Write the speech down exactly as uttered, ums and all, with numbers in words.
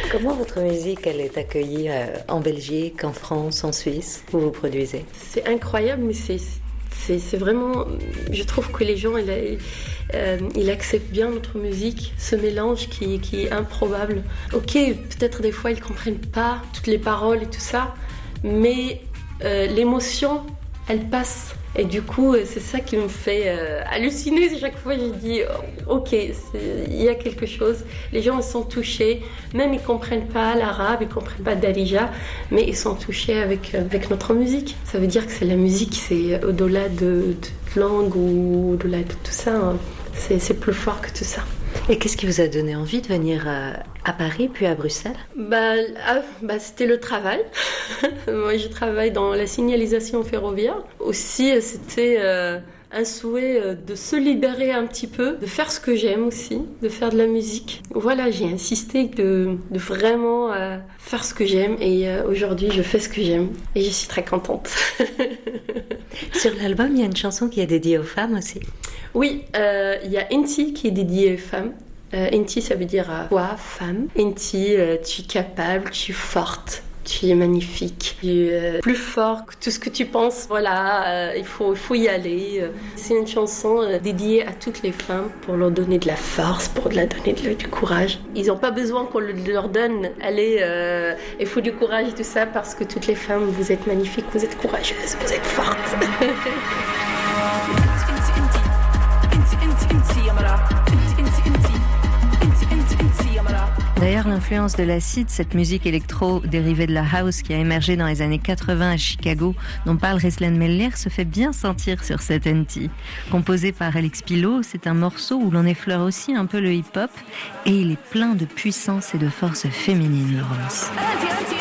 Comment votre musique, elle est accueillie euh, en Belgique, en France, en Suisse, où vous produisez? C'est incroyable, mais c'est, c'est, c'est vraiment... Je trouve que les gens, ils, euh, ils acceptent bien notre musique, ce mélange qui, qui est improbable. Ok, peut-être des fois, ils ne comprennent pas toutes les paroles et tout ça, mais euh, l'émotion, elle passe. Et du coup, c'est ça qui me fait euh, halluciner. Chaque fois, je dis, oh, ok, il y a quelque chose. Les gens, ils sont touchés. Même, ils ne comprennent pas l'arabe, ils ne comprennent pas Darija, mais ils sont touchés avec, avec notre musique. Ça veut dire que c'est la musique, c'est au-delà de, de langue ou au-delà de tout ça. Hein. C'est, c'est plus fort que tout ça. Et qu'est-ce qui vous a donné envie de venir à, à Paris, puis à Bruxelles? bah, ah, bah, C'était le travail. Moi, je travaille dans la signalisation ferroviaire. Aussi, c'était euh, un souhait euh, de se libérer un petit peu, de faire ce que j'aime aussi, de faire de la musique. Voilà, j'ai insisté de, de vraiment euh, faire ce que j'aime. Et euh, aujourd'hui, je fais ce que j'aime. Et je suis très contente. Sur l'album, il y a une chanson qui est dédiée aux femmes aussi. Oui, euh, il y a Inti qui est dédiée aux femmes. Euh, Inti, ça veut dire euh, toi, femme. Inti, euh, tu es capable, tu es forte, tu es magnifique, tu es euh, plus fort que tout ce que tu penses. Voilà, euh, il faut, il faut y aller. C'est une chanson euh, dédiée à toutes les femmes pour leur donner de la force, pour leur donner de, du courage. Ils n'ont pas besoin qu'on le, leur donne. Allez, euh, il faut du courage et tout ça parce que toutes les femmes, vous êtes magnifiques, vous êtes courageuses, vous êtes fortes. D'ailleurs, l'influence de l'acide, cette musique électro dérivée de la house qui a émergé dans les années quatre-vingts à Chicago, dont parle Reslen Meller, se fait bien sentir sur cet N T. Composé par Alex Pilot, c'est un morceau où l'on effleure aussi un peu le hip-hop et il est plein de puissance et de force féminine, Laurence.